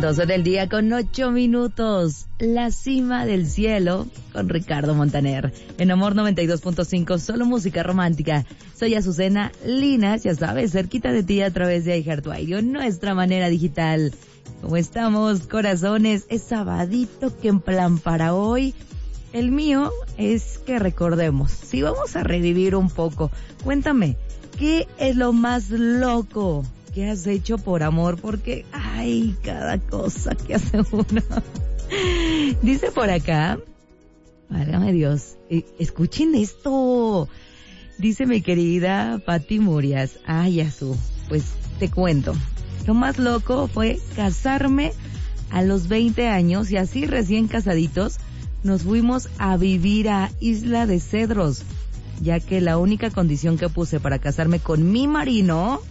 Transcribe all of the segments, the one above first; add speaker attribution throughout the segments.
Speaker 1: 12 del día con 8 minutos. La cima del cielo con Ricardo Montaner. En Amor 92.5, solo música romántica. Soy Azucena Linas, ya sabes, cerquita de ti a través de iHeartRadio, nuestra manera digital. ¿Cómo estamos, corazones? Es sabadito, que en plan para hoy. El mío es que recordemos, si vamos a revivir un poco, cuéntame, ¿qué es lo más loco que has hecho por amor? Porque, ay, cada cosa que hace uno. Dice por acá, válgame Dios, escuchen esto. Dice mi querida Pati Murias, ay, Azú, pues te cuento. Lo más loco fue casarme a los 20 años y así recién casaditos nos fuimos a vivir a Isla de Cedros, ya que la única condición que puse para casarme con mi marino,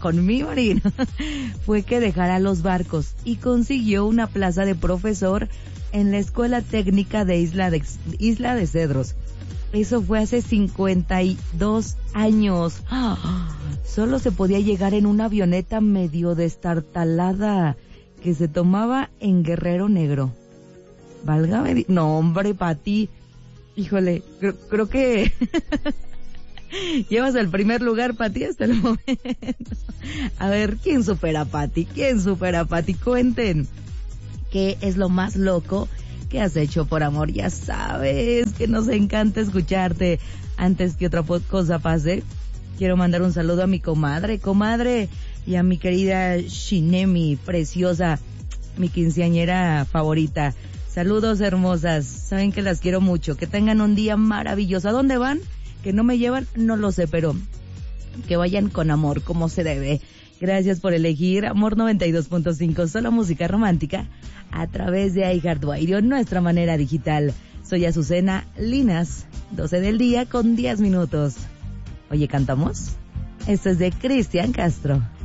Speaker 1: fue que dejara los barcos y consiguió una plaza de profesor en la Escuela Técnica de Isla de Cedros. Eso fue hace 52 años. Solo se podía llegar en una avioneta medio destartalada que se tomaba en Guerrero Negro. Válgame, no hombre, Pati, híjole, creo que llevas el primer lugar, Pati, hasta el momento. A ver, ¿quién supera a Pati? Cuenten, ¿qué es lo más loco que has hecho por amor? Ya sabes que nos encanta escucharte. Antes que otra cosa pase, quiero mandar un saludo a mi comadre, y a mi querida Shinemi, preciosa, mi quinceañera favorita. Saludos, hermosas. Saben que las quiero mucho. Que tengan un día maravilloso. ¿A dónde van? Que no me llevan, no lo sé, pero que vayan con amor, como se debe. Gracias por elegir Amor 92.5, solo música romántica, a través de iHeartRadio, nuestra manera digital. Soy Azucena Linas, 12 del día con 10 minutos. Oye, ¿cantamos? Esto es de Cristian Castro.